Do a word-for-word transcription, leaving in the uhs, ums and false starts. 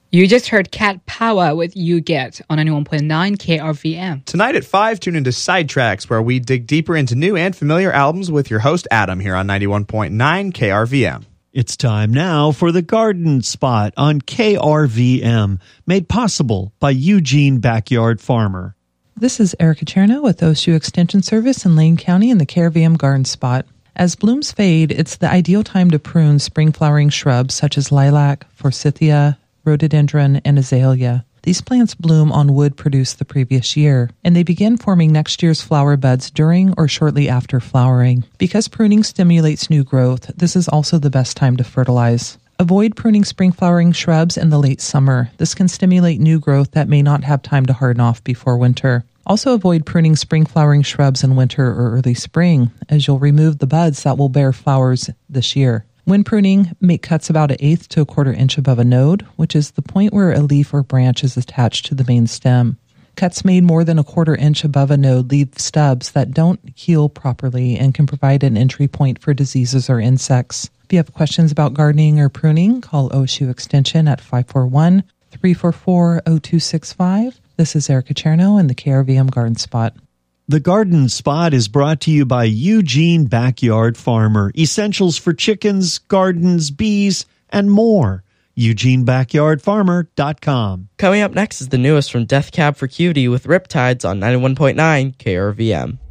You just heard Cat Power with You Get on ninety-one point nine K R V M. Tonight at five, tune into Sidetracks, where we dig deeper into new and familiar albums with your host, Adam, here on ninety-one point nine K R V M. It's time now for the Garden Spot on K R V M, made possible by Eugene Backyard Farmer. This is Erica Cherno with O S U Extension Service in Lane County in the K R V M Garden Spot. As blooms fade, it's the ideal time to prune spring-flowering shrubs such as lilac, forsythia, rhododendron, and azalea. These plants bloom on wood produced the previous year, and they begin forming next year's flower buds during or shortly after flowering. Because pruning stimulates new growth, this is also the best time to fertilize. Avoid pruning spring-flowering shrubs in the late summer. This can stimulate new growth that may not have time to harden off before winter. Also avoid pruning spring-flowering shrubs in winter or early spring, as you'll remove the buds that will bear flowers this year. When pruning, make cuts about an eighth to a quarter inch above a node, which is the point where a leaf or branch is attached to the main stem. Cuts made more than a quarter inch above a node leave stubs that don't heal properly and can provide an entry point for diseases or insects. If you have questions about gardening or pruning, call O S U Extension at five four one, three four four, zero two six five. This is Erica Cherno in the K R V M Garden Spot. The Garden Spot is brought to you by Eugene Backyard Farmer. Essentials for chickens, gardens, bees, and more. Eugene Backyard Farmer dot com. Coming up next is the newest from Death Cab for Cutie with Riptides on ninety-one point nine K R V M.